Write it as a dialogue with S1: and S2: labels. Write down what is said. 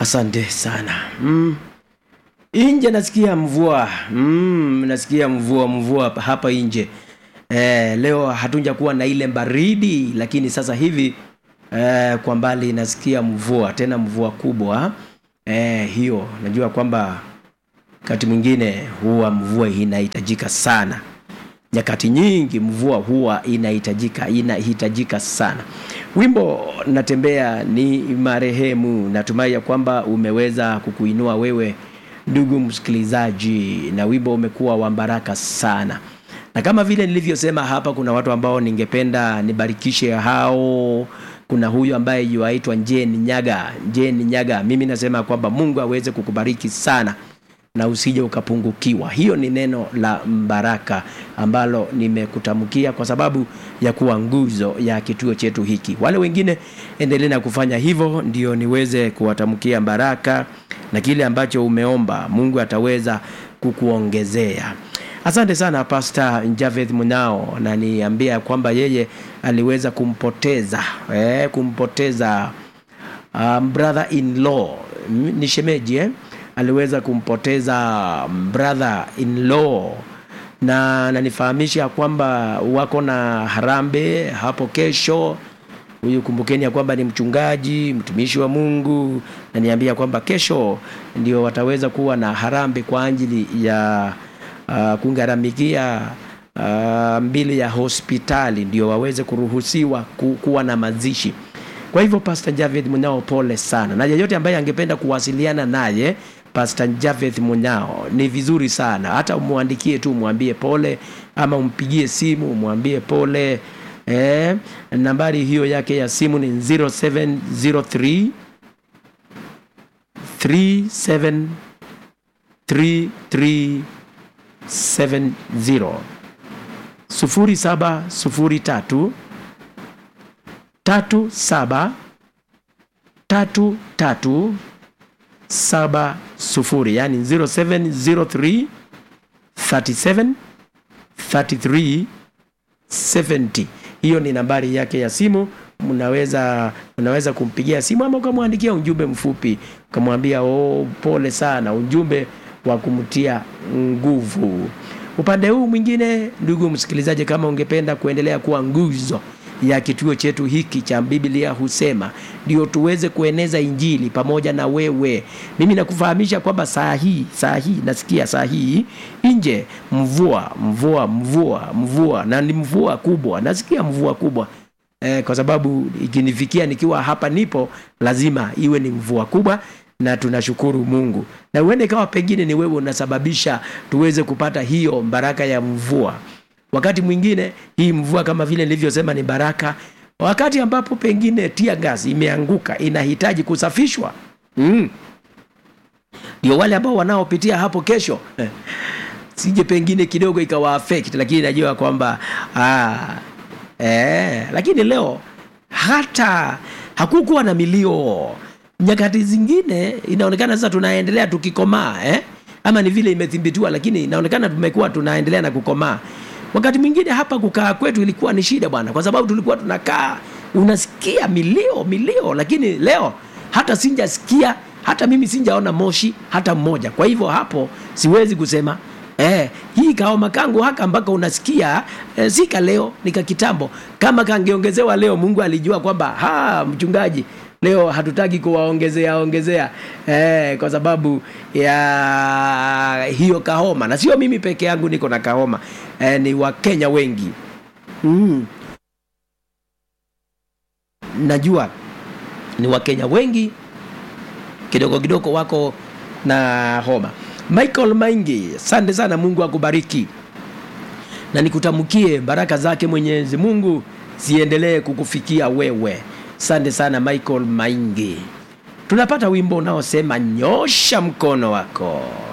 S1: Asante sana. Inje nasikia mvua. Nasikia mvua hapa inje. Leo hatunja kuwa na ile baridi, lakini sasa hivi kwa mbali nasikia mvua, tena mvua kubwa. Hiyo najua kwamba wakati mwingine huwa mvua inahitajika sana. Nyakati nyingi mvua huwa inahitajika sana. Wimbo natembea ni marehemu. Natumai ya kwamba umeweza kukuinua wewe ndugu msikilizaji, na wimbo umekuwa wa baraka sana. Na kama vile nilivyosema hapa, kuna watu ambao ningependa nibarikishe hao. Kuna huyu ambaye yuaitwa Jane Nyaga. Mimi nasema kwamba Mungu aweze kukubariki sana na usije ukapungukiwa. Hiyo ni neno la baraka ambalo nimekutamkia kwa sababu ya kuwa nguzo ya kituo chetu hiki. Wale wengine endelea na kufanya hivyo, ndio niweze kuwatamkia baraka, na kile ambacho umeomba Mungu ataweza kukuongezea. Asante sana Pastor Javeth Munao, na niambia kwamba yeye aliweza kumpoteza brother in law, ni shemeji aliweza kumpoteza brother in law, na nifahamisha kwamba wako na harambe hapo kesho. Huyu kumbukeni ya kwamba ni mchungaji, mtumishi wa Mungu, na niambia kwamba kesho ndio wataweza kuwa na harambe kwa ajili ya kungaramikia mbili ya hospitali, ndio waweze kuruhusiwa kuwa na mazishi. Kwa hivyo Pastor Javeth Munao, pole sana. Na yeyote ambaye angependa kuwasiliana naye Pastor Javeth Munao, ni vizuri sana hata umuandikie tu, mwambie pole, ama umpigie simu umwambie pole. Nambari hiyo yake ya simu ni 0703 373370, 0703 373370, yani 0703 373370. Hiyo ni nambari yake ya simu. Unaweza kumpigia simu ama ukamwandikia ujumbe mfupi, ukamwambia pole sana, ujumbe wa kumtia nguvu. Upande huu mwingine, ndugu msikilizaji, kama ungependa kuendelea kuwa nguzo ya kituo chetu hiki cha Biblia Husema, ndio tuweze kueneza injili pamoja na wewe, mimi nakufahamisha kwamba saa hii nasikia saa hii nje mvua, na ni mvua kubwa. Nasikia mvua kubwa kwa sababu ikinifikia nikiwa hapa nipo, lazima iwe ni mvua kubwa, na tunashukuru Mungu. Na uende kawa pengine ni wewe unasababisha tuweze kupata hiyo baraka ya mvua. Wakati mwingine hii mvua kama vile nilivyosema ni baraka, wakati ambapo pengine tear gas imeanguka inahitaji kusafishwa. Ndio wale ambao wanaopitia hapo kesho sije pengine kidogo ikawa affect, lakini najua kwamba lakini leo hata hakukuwa na milio. Nyakati zingine inaonekana sasa tunaendelea tukikomaa, ama ni vile imethibitiwa, lakini inaonekana tumekuwa tunaendelea na kukomaa. Wakati mwingine hapa kukaa kwetu ilikuwa ni shida bwana, kwa sababu tulikuwa tunakaa unasikia milio, lakini leo hata sinjasikia, hata mimi sinjaona moshi hata mmoja. Kwa hivyo hapo siwezi kusema hii kaoma kangu haka mpaka unasikia sika leo nika kitambo. Kama kangeongezewa leo, Mungu alijua kwamba mchungaji leo hatutaki kuwaongezea kwa sababu ya hiyo kahoma. Na sio mimi peke yangu niko na kahoma, ni Wakenya wengi. Najua ni Wakenya wengi kidogo wako na homa. Michael Maingi, asante sana, Mungu akubariki na nikutamkie baraka zake Mwenyezi Mungu ziendelee kukufikia wewe. Asante sana Michael Maingi. Tunapata wimbo unaosema nyosha mkono wako.